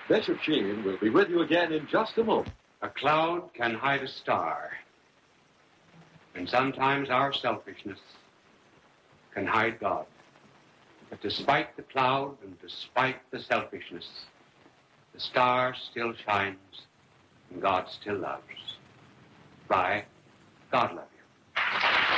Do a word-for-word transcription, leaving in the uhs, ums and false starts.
Bishop Sheen will be with you again in just a moment. A cloud can hide a star, and sometimes our selfishness can hide God. But despite the cloud and despite the selfishness, the star still shines and God still loves. By God loves.